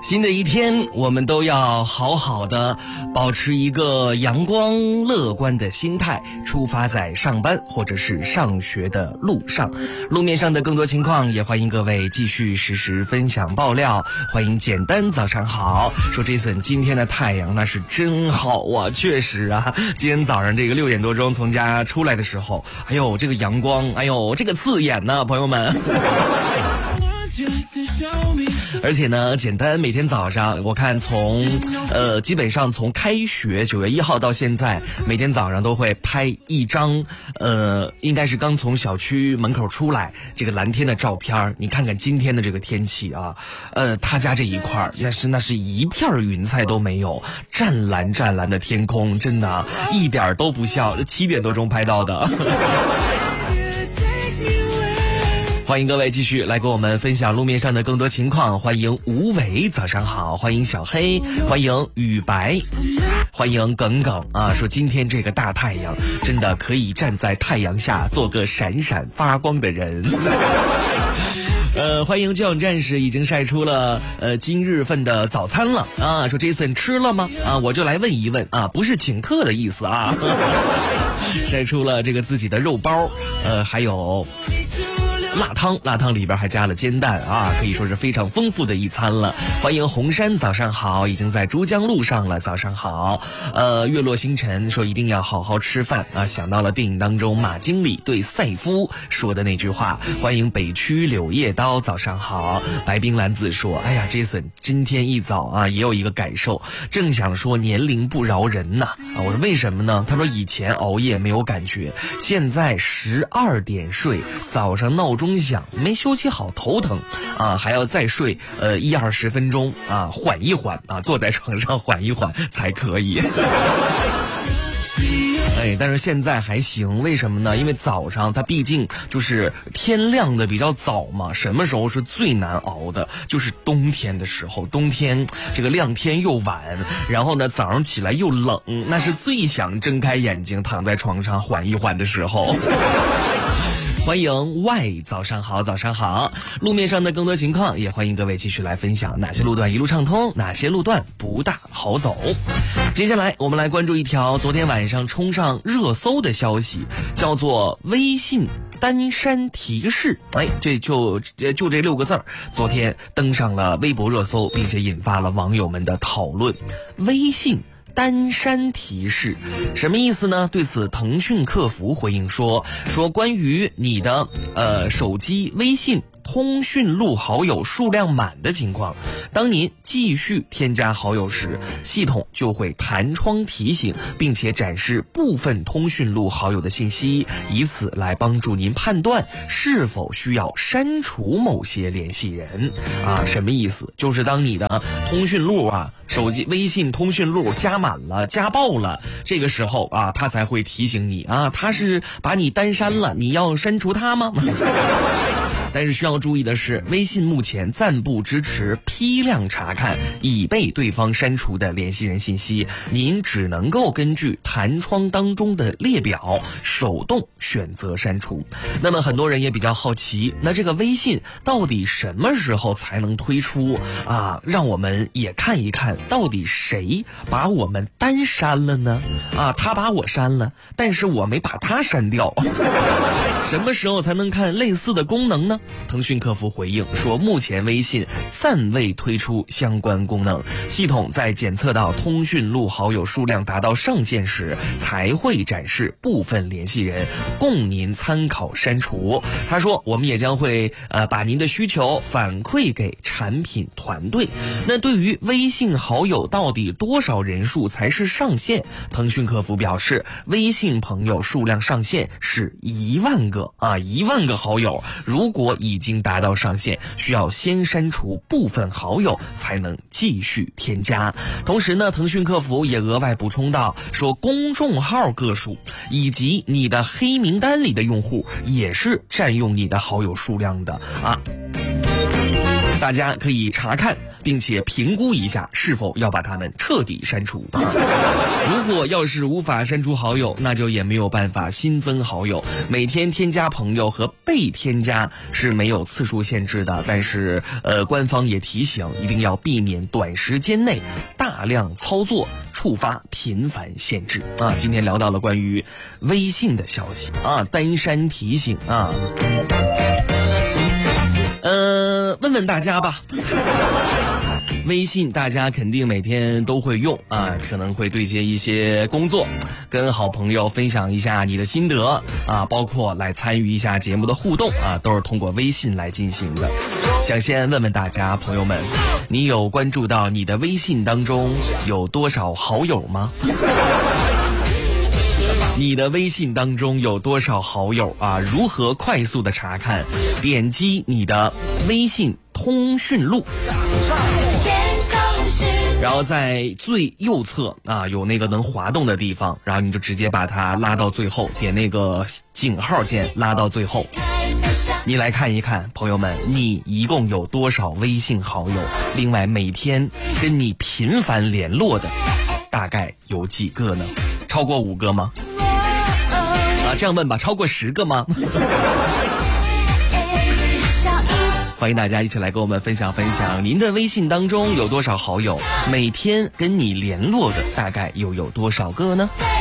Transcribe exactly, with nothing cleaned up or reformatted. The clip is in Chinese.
新的一天，我们都要好好的保持一个阳光乐观的心态，出发在上班或者是上学的路上。路面上的更多情况，也欢迎各位继续实时分享爆料。欢迎简单早上好，说 Jason 今天的太阳那是真好啊，确实啊，今天早上这个六点多钟从家出来的时候，哎呦这个阳光，哎呦这个刺眼呢，朋友们。而且呢，简单每天早上我看从呃基本上从开学九月一号到现在，每天早上都会拍一张呃应该是刚从小区门口出来这个蓝天的照片。你看看今天的这个天气啊，呃他家这一块那是那是一片云彩都没有，湛蓝湛蓝的天空，真的一点都不像七点多钟拍到的。欢迎各位继续来跟我们分享路面上的更多情况。欢迎吴伟早上好，欢迎小黑，欢迎雨白，欢迎耿耿啊，说今天这个大太阳真的可以站在太阳下做个闪闪发光的人。呃，欢迎救援战士已经晒出了呃今日份的早餐了啊，说 Jason 吃了吗？啊，我就来问一问啊，不是请客的意思啊。晒出了这个自己的肉包，呃，还有辣汤，辣汤里边还加了煎蛋啊，可以说是非常丰富的一餐了。欢迎红山早上好，已经在珠江路上了，早上好。呃，月落星辰说一定要好好吃饭啊，想到了电影当中马经理对赛夫说的那句话。欢迎北区柳叶刀早上好。白冰蓝子说，哎呀 Jason 今天一早啊也有一个感受，正想说年龄不饶人呐啊，我说为什么呢？他说以前熬夜没有感觉，现在十二点睡，早上闹钟响没休息好头疼啊，还要再睡呃一二十分钟啊，缓一缓啊，坐在床上缓一缓才可以。哎，但是现在还行，为什么呢？因为早上它毕竟就是天亮的比较早嘛。什么时候是最难熬的？就是冬天的时候，冬天这个亮天又晚，然后呢早上起来又冷，那是最想睁开眼睛躺在床上缓一缓的时候。欢迎 Y 早上好，早上好。路面上的更多情况，也欢迎各位继续来分享哪些路段一路畅通，哪些路段不大好走。接下来我们来关注一条昨天晚上冲上热搜的消息，叫做微信单删提示。哎，这就就这六个字儿，昨天登上了微博热搜，并且引发了网友们的讨论。微信单删提示什么意思呢？对此腾讯客服回应说说关于你的呃手机微信通讯录好友数量满的情况，当您继续添加好友时，系统就会弹窗提醒，并且展示部分通讯录好友的信息，以此来帮助您判断是否需要删除某些联系人啊。什么意思？就是当你的通讯录啊，手机微信通讯录加满了加爆了，这个时候啊，他才会提醒你啊，他是把你单删了，你要删除他吗？但是需要注意的是，微信目前暂不支持批量查看已被对方删除的联系人信息，您只能够根据弹窗当中的列表手动选择删除。那么很多人也比较好奇，那这个微信到底什么时候才能推出啊？让我们也看一看，到底谁把我们单删了呢？啊，他把我删了，但是我没把他删掉。什么时候才能看类似的功能呢？腾讯客服回应说，目前微信暂未推出相关功能，系统在检测到通讯录好友数量达到上限时，才会展示部分联系人，供您参考删除。他说，我们也将会呃把您的需求反馈给产品团队。那对于微信好友到底多少人数才是上限？腾讯客服表示，微信朋友数量上限是一万个啊，一万个好友，如果已经达到上限，需要先删除部分好友才能继续添加。同时呢，腾讯客服也额外补充到说，公众号个数以及你的黑名单里的用户也是占用你的好友数量的啊。 大家可以查看并且评估一下是否要把他们彻底删除。如果要是无法删除好友，那就也没有办法新增好友。每天添加朋友和被添加是没有次数限制的，但是呃，官方也提醒一定要避免短时间内大量操作触发频繁限制啊。今天聊到了关于微信的消息啊，单删提醒啊，呃，问问大家吧。微信大家肯定每天都会用啊，可能会对接一些工作，跟好朋友分享一下你的心得啊，包括来参与一下节目的互动啊，都是通过微信来进行的。想先问问大家朋友们，你有关注到你的微信当中有多少好友吗？你的微信当中有多少好友啊？如何快速的查看？点击你的微信通讯录，然后在最右侧啊有那个能滑动的地方，然后你就直接把它拉到最后，点那个井号键拉到最后。你来看一看，朋友们，你一共有多少微信好友？另外每天跟你频繁联络的大概有几个呢？超过五个吗？啊，这样问吧，超过十个吗？欢迎大家一起来跟我们分享分享，您的微信当中有多少好友？每天跟你联络的大概又有多少个呢？